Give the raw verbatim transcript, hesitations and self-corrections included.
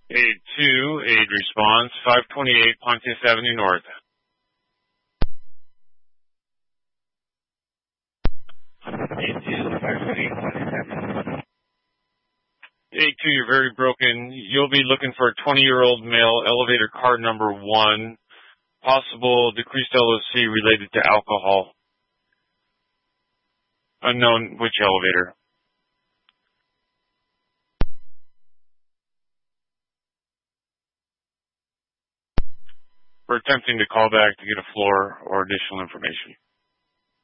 Aid two, aid response, five twenty-eight Pontius Avenue North. Aid two, five twenty-eight Pontius Avenue North. Aid two, you're very broken. You'll be looking for a twenty-year-old male, elevator car number one, possible decreased L O C related to alcohol. Unknown which elevator. We're attempting to call back to get a floor or additional information.